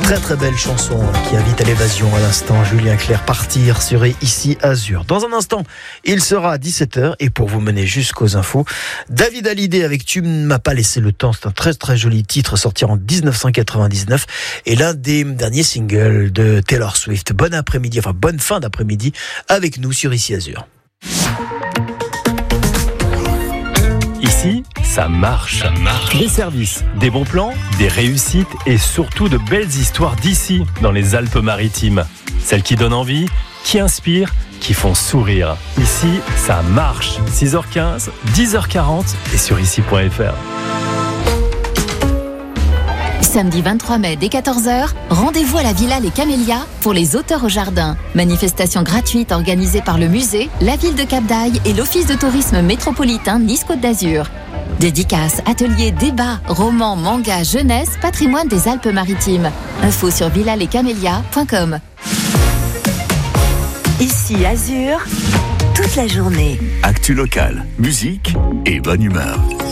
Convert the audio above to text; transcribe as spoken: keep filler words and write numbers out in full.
Très très belle chanson qui invite à l'évasion à l'instant. Julien Clerc, Partir sur Ici Azur. Dans un instant, il sera à dix-sept heures et pour vous mener jusqu'aux infos, David Hallyday avec Tu ne m'as pas laissé le temps. C'est un très très joli titre sorti en dix-neuf cent quatre-vingt-dix-neuf et l'un des derniers singles de Taylor Swift. Bon après-midi, enfin bonne fin d'après-midi avec nous sur Ici Azur. Ici, ça marche. ça marche. Des services, des bons plans, des réussites et surtout de belles histoires d'ici, dans les Alpes-Maritimes. Celles qui donnent envie, qui inspirent, qui font sourire. Ici, ça marche. six heures quinze, dix heures quarante et sur ici point f r. Samedi vingt-trois mai dès quatorze heures, rendez-vous à la Villa Les Camélias pour les auteurs au jardin. Manifestation gratuite organisée par le musée, la ville de Cap-d'Aille et l'office de tourisme métropolitain Nice-Côte d'Azur. Dédicaces, ateliers, débats, romans, mangas, jeunesse, patrimoine des Alpes-Maritimes. Info sur villa les camélias point com. Ici Azur, toute la journée. Actu locale, musique et bonne humeur.